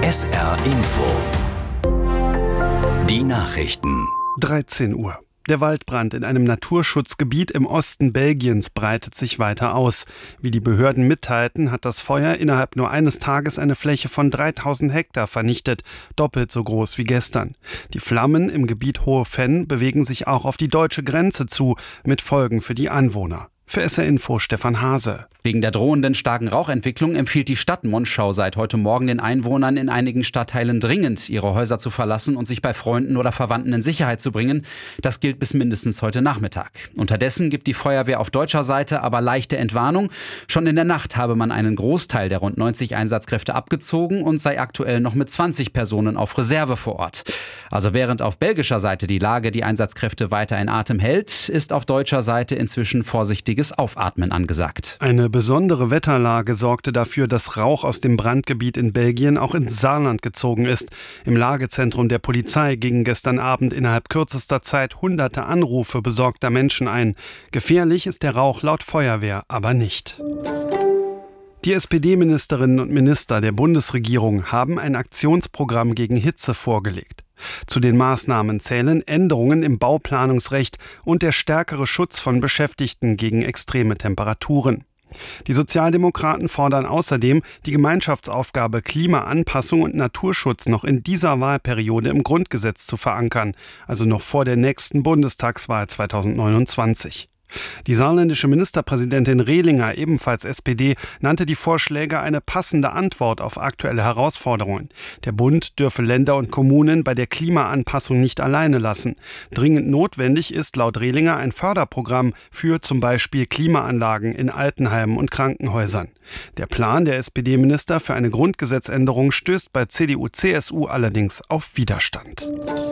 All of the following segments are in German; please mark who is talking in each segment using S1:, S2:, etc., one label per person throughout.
S1: SR Info. Die Nachrichten.
S2: 13 Uhr. Der Waldbrand in einem Naturschutzgebiet im Osten Belgiens breitet sich weiter aus. Wie die Behörden mitteilten, hat das Feuer innerhalb nur eines Tages eine Fläche von 3000 Hektar vernichtet, doppelt so groß wie gestern. Die Flammen im Gebiet Hohe Venn bewegen sich auch auf die deutsche Grenze zu, mit Folgen für die Anwohner. Für SR Info Stefan Hase.
S3: Wegen der drohenden starken Rauchentwicklung empfiehlt die Stadt Monschau seit heute Morgen den Einwohnern in einigen Stadtteilen dringend, ihre Häuser zu verlassen und sich bei Freunden oder Verwandten in Sicherheit zu bringen. Das gilt bis mindestens heute Nachmittag. Unterdessen gibt die Feuerwehr auf deutscher Seite aber leichte Entwarnung. Schon in der Nacht habe man einen Großteil der rund 90 Einsatzkräfte abgezogen und sei aktuell noch mit 20 Personen auf Reserve vor Ort. Also während auf belgischer Seite die Lage die Einsatzkräfte weiter in Atem hält, ist auf deutscher Seite inzwischen vorsichtiges Aufatmen angesagt.
S2: Eine besondere Wetterlage sorgte dafür, dass Rauch aus dem Brandgebiet in Belgien auch ins Saarland gezogen ist. Im Lagezentrum der Polizei gingen gestern Abend innerhalb kürzester Zeit hunderte Anrufe besorgter Menschen ein. Gefährlich ist der Rauch laut Feuerwehr aber nicht. Die SPD-Ministerinnen und Minister der Bundesregierung haben ein Aktionsprogramm gegen Hitze vorgelegt. Zu den Maßnahmen zählen Änderungen im Bauplanungsrecht und der stärkere Schutz von Beschäftigten gegen extreme Temperaturen. Die Sozialdemokraten fordern außerdem, die Gemeinschaftsaufgabe Klimaanpassung und Naturschutz noch in dieser Wahlperiode im Grundgesetz zu verankern, also noch vor der nächsten Bundestagswahl 2029. Die saarländische Ministerpräsidentin Rehlinger, ebenfalls SPD, nannte die Vorschläge eine passende Antwort auf aktuelle Herausforderungen. Der Bund dürfe Länder und Kommunen bei der Klimaanpassung nicht alleine lassen. Dringend notwendig ist laut Rehlinger ein Förderprogramm für zum Beispiel Klimaanlagen in Altenheimen und Krankenhäusern. Der Plan der SPD-Minister für eine Grundgesetzänderung stößt bei CDU/CSU allerdings auf Widerstand.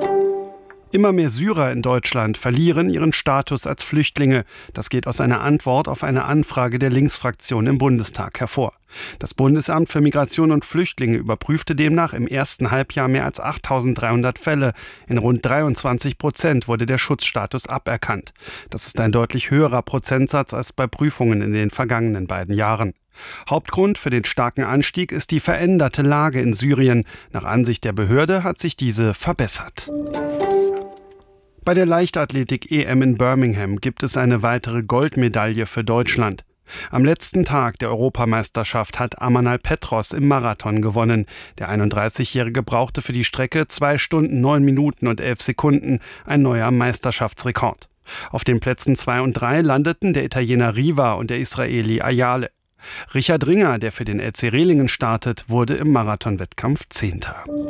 S2: Immer mehr Syrer in Deutschland verlieren ihren Status als Flüchtlinge. Das geht aus einer Antwort auf eine Anfrage der Linksfraktion im Bundestag hervor. Das Bundesamt für Migration und Flüchtlinge überprüfte demnach im ersten Halbjahr mehr als 8.300 Fälle. In rund 23% wurde der Schutzstatus aberkannt. Das ist ein deutlich höherer Prozentsatz als bei Prüfungen in den vergangenen beiden Jahren. Hauptgrund für den starken Anstieg ist die veränderte Lage in Syrien. Nach Ansicht der Behörde hat sich diese verbessert. Bei der Leichtathletik-EM in Birmingham gibt es eine weitere Goldmedaille für Deutschland. Am letzten Tag der Europameisterschaft hat Amanal Petros im Marathon gewonnen. Der 31-Jährige brauchte für die Strecke 2 Stunden, 9 Minuten und 11 Sekunden, ein neuer Meisterschaftsrekord. Auf den Plätzen 2 und 3 landeten der Italiener Riva und der Israeli Ayale. Richard Ringer, der für den LC Rehlingen startet, wurde im Marathonwettkampf 10.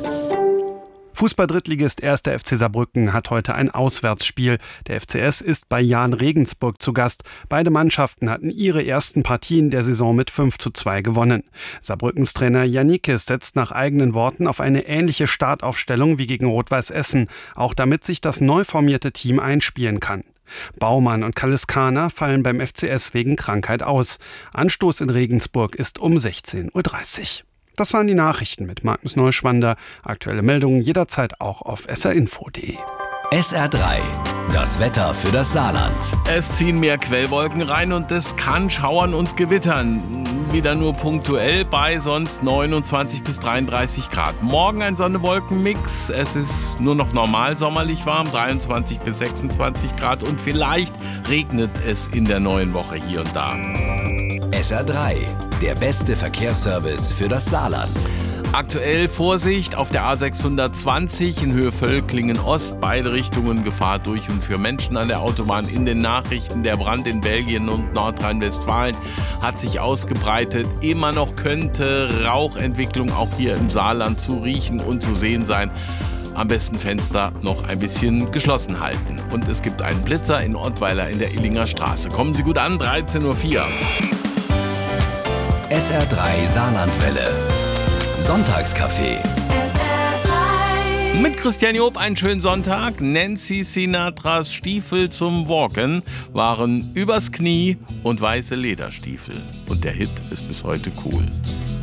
S2: Fußball-Drittligist 1. FC Saarbrücken hat heute ein Auswärtsspiel. Der FCS ist bei Jahn Regensburg zu Gast. Beide Mannschaften hatten ihre ersten Partien der Saison mit 5:2 gewonnen. Saarbrückens Trainer Janikis setzt nach eigenen Worten auf eine ähnliche Startaufstellung wie gegen Rot-Weiß Essen, auch damit sich das neu formierte Team einspielen kann. Baumann und Kaliskana fallen beim FCS wegen Krankheit aus. Anstoß in Regensburg ist um 16:30 Uhr. Das waren die Nachrichten mit Magnus Neuschwander. Aktuelle Meldungen jederzeit auch auf srinfo.de.
S1: SR3, das Wetter für das Saarland.
S4: Es ziehen mehr Quellwolken rein und es kann schauern und gewittern. Wieder nur punktuell bei sonst 29 bis 33 Grad. Morgen ein Sonne-Wolken-Mix. Es ist nur noch normal sommerlich warm, 23 bis 26 Grad. Und vielleicht regnet es in der neuen Woche hier und da.
S1: SR3, der beste Verkehrsservice für das Saarland.
S4: Aktuell Vorsicht auf der A620 in Höhe Völklingen Ost. Beide Richtungen Gefahr durch und für Menschen an der Autobahn. In den Nachrichten der Brand in Belgien und Nordrhein-Westfalen hat sich ausgebreitet. Immer noch könnte Rauchentwicklung auch hier im Saarland zu riechen und zu sehen sein. Am besten Fenster noch ein bisschen geschlossen halten. Und es gibt einen Blitzer in Ottweiler in der Illinger Straße. Kommen Sie gut an, 13:04 Uhr.
S1: SR3 Saarlandwelle. Sonntagscafé.
S4: Mit Christian Job einen schönen Sonntag. Nancy Sinatras Stiefel zum Walken waren übers Knie und weiße Lederstiefel. Und der Hit ist bis heute cool.